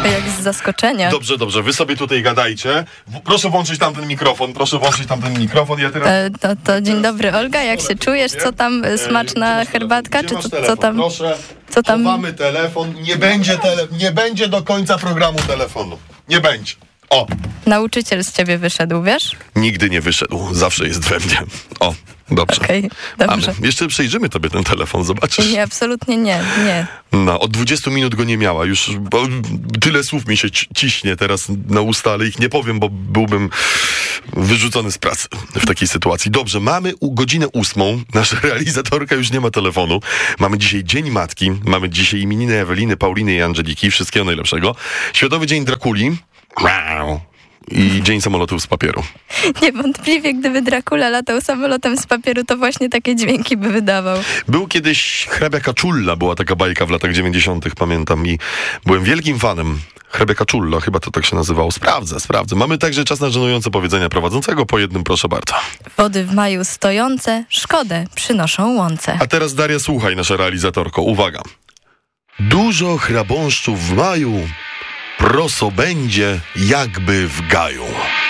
Jak z zaskoczenia. Dobrze, wy sobie tutaj gadajcie. Proszę włączyć tamten mikrofon, ja teraz... To dzień dobry, Olga, jak się czujesz? Co tam, smaczna herbatka? Czy co tam? Proszę, co tam? chowamy telefon, nie będzie do końca programu telefonu. Nie będzie. O! Nauczyciel z ciebie wyszedł, wiesz? Nigdy nie wyszedł, zawsze jest we mnie. O, dobrze. Okej, dobrze. Mamy. Jeszcze przejrzymy tobie ten telefon, zobaczysz. Nie, absolutnie nie. No, od 20 minut go nie miała. Już tyle słów mi się ciśnie teraz na usta, ale ich nie powiem, bo byłbym wyrzucony z pracy w takiej sytuacji. Dobrze, mamy godzinę 8. Nasza realizatorka już nie ma telefonu. Mamy dzisiaj Dzień Matki. Mamy dzisiaj imieniny Eweliny, Pauliny i Angeliki. Wszystkiego najlepszego. Światowy Dzień Drakuli. I Dzień Samolotów z papieru. Niewątpliwie, gdyby Dracula latał samolotem z papieru, to właśnie takie dźwięki by wydawał. Był kiedyś Hrabia Kaczulla, była taka bajka w latach 90. pamiętam i byłem wielkim fanem Hrabia Kaczulla, chyba to tak się nazywało. Sprawdzę. Mamy także czas na żenujące powiedzenia prowadzącego, po jednym proszę bardzo. Wody w maju stojące, szkodę przynoszą łące. A teraz Daria, słuchaj, nasza realizatorko, uwaga. Dużo chrabąszczów w maju, proso będzie jakby w gaju.